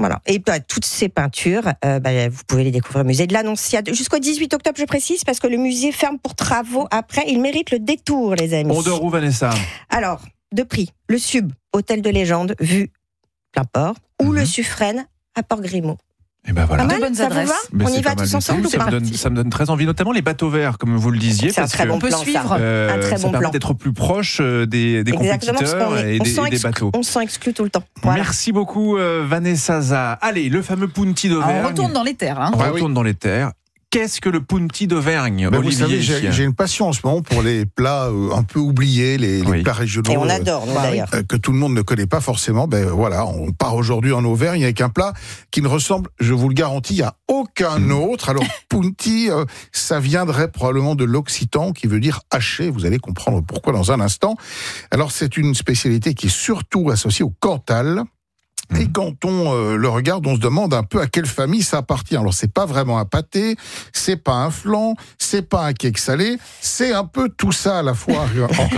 Voilà. Et toutes ces peintures, vous pouvez les découvrir au musée de l'Annonciade jusqu'au 18 octobre, je précise, parce que le musée ferme pour travaux après. Il mérite le détour, les amis. On dort où, Vanessa ? Alors, de prix, le Sub, hôtel de légende, vue plein port, ou le Suffren à Port-Grimaud. Et ben voilà. Pas mal, bonnes ça vous adresses. va ? On y va tous ensemble ou pas ? Ça me donne très envie, notamment les bateaux verts, comme vous le disiez. C'est un très bon plan, suivre. un très ça bon permet plan. d'être plus proche des compétiteurs et des bateaux. On s'en exclut tout le temps. Voilà. Merci beaucoup, Vanessa Za. Allez, le fameux Punti d'Auvergne. On retourne dans les terres. On retourne dans les terres. Qu'est-ce que le Punti d'Auvergne, Vous savez, j'ai une passion en ce moment pour les plats un peu oubliés, les plats régionaux. Et on adore, nous, d'ailleurs. Que tout le monde ne connaît pas forcément. On part aujourd'hui en Auvergne avec un plat qui ne ressemble, je vous le garantis, à aucun autre. Alors, Punti, ça viendrait probablement de l'occitan, qui veut dire haché. Vous allez comprendre pourquoi dans un instant. Alors, c'est une spécialité qui est surtout associée au Cantal. Et quand on le regarde, on se demande un peu à quelle famille ça appartient. Alors, c'est pas vraiment un pâté, c'est pas un flan, c'est pas un cake salé, c'est un peu tout ça à la fois.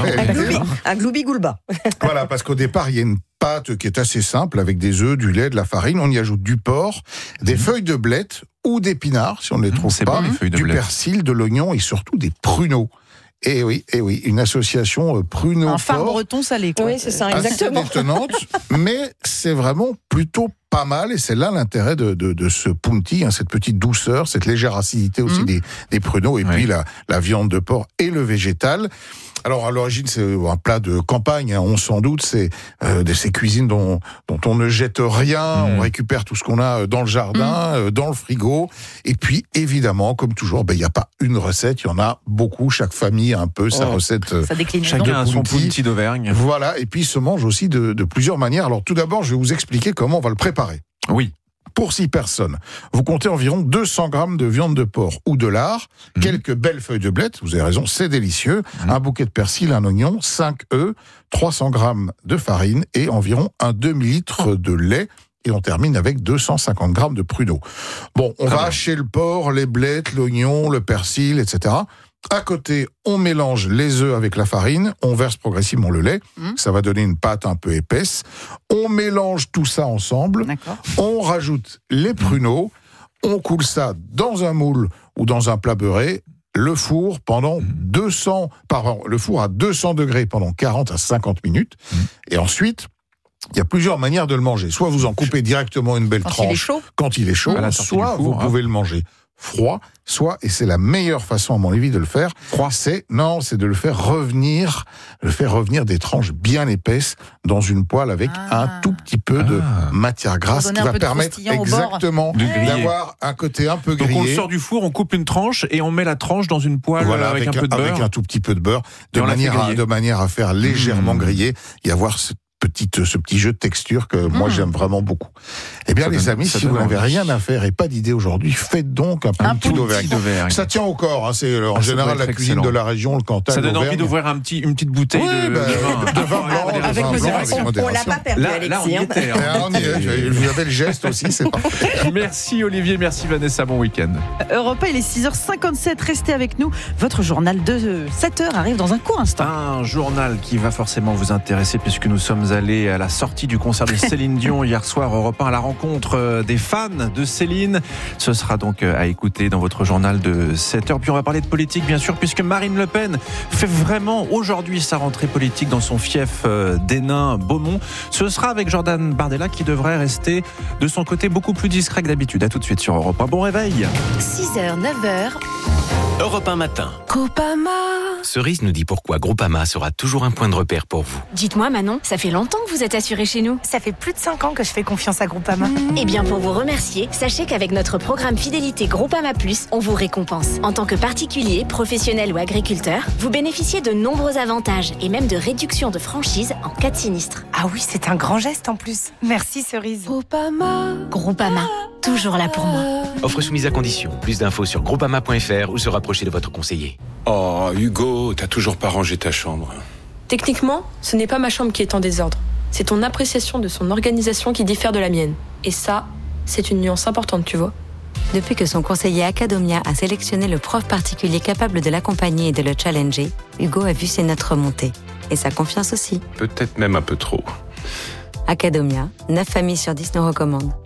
Un gloubi-goulba. Voilà, parce qu'au départ, il y a une pâte qui est assez simple, avec des œufs, du lait, de la farine. On y ajoute du porc, des feuilles de blette ou d'épinards, si on ne les trouve pas, du persil, de l'oignon et surtout des pruneaux. Eh oui, une association pruneau-porc. Un phare breton salé, quoi. Oui, c'est ça, exactement. Assez détonnante, mais c'est vraiment plutôt pas mal, et c'est là l'intérêt de ce punti, cette petite douceur, cette légère acidité aussi des pruneaux, et puis la viande de porc et le végétal. Alors, à l'origine, c'est un plat de campagne, on s'en doute, c'est de ces cuisines dont on ne jette rien, on récupère tout ce qu'on a dans le jardin, dans le frigo, et puis, évidemment, comme toujours, il n'y a pas une recette, il y en a beaucoup, chaque famille a un peu sa recette. Ça décline. Chacun a son punti d'Auvergne. Voilà, et puis il se mange aussi de plusieurs manières. Alors, tout d'abord, je vais vous expliquer comment on va le préparer. Oui. Pour 6 personnes, vous comptez environ 200 grammes de viande de porc ou de lard, quelques belles feuilles de blette, vous avez raison, c'est délicieux, un bouquet de persil, un oignon, 5 œufs, 300 grammes de farine et environ un demi-litre de lait. Et on termine avec 250 grammes de pruneaux. Bon, on va hacher le porc, les blettes, l'oignon, le persil, etc. À côté, on mélange les œufs avec la farine, on verse progressivement le lait, ça va donner une pâte un peu épaisse. On mélange tout ça ensemble, on rajoute les pruneaux, on coule ça dans un moule ou dans un plat beurré, le four pendant le four à 200 degrés pendant 40 à 50 minutes, et ensuite, il y a plusieurs manières de le manger. Soit vous en coupez directement une belle tranche quand il est chaud, soit vous pouvez le manger froid, soit, et c'est la meilleure façon à mon avis de le faire, c'est de le faire revenir des tranches bien épaisses dans une poêle avec un tout petit peu de matière grasse qui va permettre exactement d'avoir un côté un peu grillé. Donc on le sort du four, on coupe une tranche et on met la tranche dans une poêle avec un peu de beurre. Avec un tout petit peu de beurre, de manière à faire légèrement griller et avoir ce petit jeu de texture que moi j'aime vraiment beaucoup. Eh bien les amis, si vous n'avez rien à faire et pas d'idée aujourd'hui, faites donc un punti d'Auvergne. Ça tient au corps, c'est en général la cuisine de la région, le Cantal. Ça donne envie d'ouvrir une petite bouteille de vin blanc. On l'a pas perdu, Alexis. Là, on y était. Vous avez le geste aussi, c'est parfait. Merci Olivier, merci Vanessa, bon week-end. Europe 1, il est 6h57, restez avec nous. Votre journal de 7h arrive dans un court instant. Un journal qui va forcément vous intéresser puisque nous sommes allés à la sortie du concert de Céline Dion hier soir, Europe 1, à la rencontre des fans de Céline. Ce sera donc à écouter dans votre journal de 7h. Puis on va parler de politique, bien sûr, puisque Marine Le Pen fait vraiment aujourd'hui sa rentrée politique dans son fief d'Hénin-Beaumont. Ce sera avec Jordan Bardella qui devrait rester de son côté beaucoup plus discret que d'habitude. À tout de suite sur Europe 1. Bon réveil. 6h, 9h. Europe 1 matin. Groupama. Cerise nous dit pourquoi Groupama sera toujours un point de repère pour vous. Dites-moi Manon, ça fait longtemps que vous êtes assurée chez nous. Ça fait plus de 5 ans que je fais confiance à Groupama. Eh bien pour vous remercier, sachez qu'avec notre programme fidélité Groupama Plus, on vous récompense. En tant que particulier, professionnel ou agriculteur, vous bénéficiez de nombreux avantages et même de réductions de franchise en cas de sinistre. Ah oui, c'est un grand geste en plus. Merci Cerise. Groupama, toujours là pour moi. Offre soumise à condition. Plus d'infos sur groupama.fr ou se rapprocher de votre conseiller. Oh, Hugo, t'as toujours pas rangé ta chambre. Techniquement, ce n'est pas ma chambre qui est en désordre. C'est ton appréciation de son organisation qui diffère de la mienne. Et ça, c'est une nuance importante, tu vois. Depuis que son conseiller Academia a sélectionné le prof particulier capable de l'accompagner et de le challenger, Hugo a vu ses notes remonter. Et sa confiance aussi. Peut-être même un peu trop. Academia, 9 familles sur 10 nous recommandent.